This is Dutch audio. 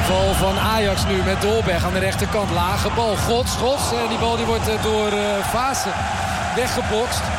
Aanval van Ajax nu met Dolberg aan de rechterkant. Lage bal. Schots. En die bal die wordt door Vaassen weggebokst.